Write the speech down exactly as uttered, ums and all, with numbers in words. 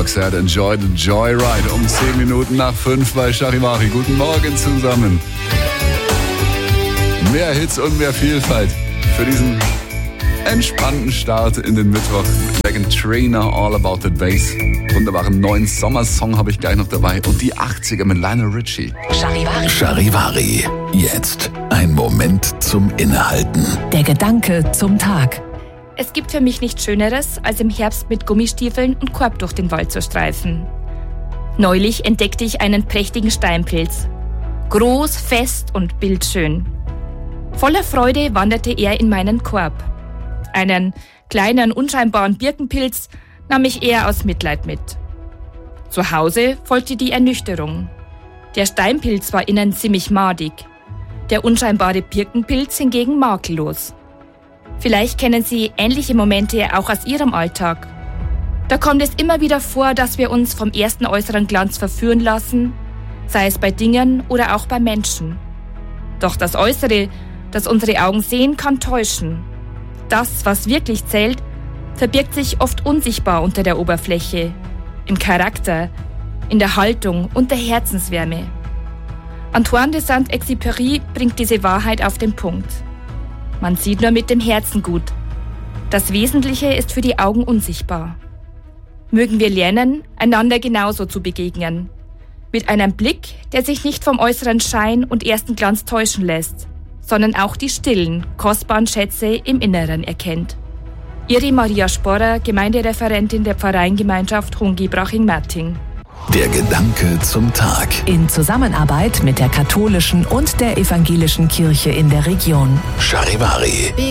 Roxette, enjoy the Joyride um zehn Minuten nach fünf bei Charivari. Guten Morgen zusammen. Mehr Hits und mehr Vielfalt für diesen entspannten Start in den Mittwoch. Meghan Trainor, All About the Bass. Wunderbaren neuen Sommersong habe ich gleich noch dabei. Und die achtziger mit Lionel Richie. Charivari. Charivari. Jetzt ein Moment zum Innehalten. Der Gedanke zum Tag. Es gibt für mich nichts Schöneres, als im Herbst mit Gummistiefeln und Korb durch den Wald zu streifen. Neulich entdeckte ich einen prächtigen Steinpilz. Groß, fest und bildschön. Voller Freude wanderte er in meinen Korb. Einen kleinen, unscheinbaren Birkenpilz nahm ich eher aus Mitleid mit. Zu Hause folgte die Ernüchterung. Der Steinpilz war innen ziemlich madig. Der unscheinbare Birkenpilz hingegen makellos. Vielleicht kennen Sie ähnliche Momente auch aus Ihrem Alltag. Da kommt es immer wieder vor, dass wir uns vom ersten äußeren Glanz verführen lassen, sei es bei Dingen oder auch bei Menschen. Doch das Äußere, das unsere Augen sehen, kann täuschen. Das, was wirklich zählt, verbirgt sich oft unsichtbar unter der Oberfläche, im Charakter, in der Haltung und der Herzenswärme. Antoine de Saint-Exupéry bringt diese Wahrheit auf den Punkt. Man sieht nur mit dem Herzen gut. Das Wesentliche ist für die Augen unsichtbar. Mögen wir lernen, einander genauso zu begegnen. Mit einem Blick, der sich nicht vom äußeren Schein und ersten Glanz täuschen lässt, sondern auch die stillen, kostbaren Schätze im Inneren erkennt. Ihre Maria Sporrer, Gemeindereferentin der Pfarreiengemeinschaft Hongi-Braching-Merting. Der Gedanke zum Tag. In Zusammenarbeit mit der katholischen und der evangelischen Kirche in der Region. Charivari.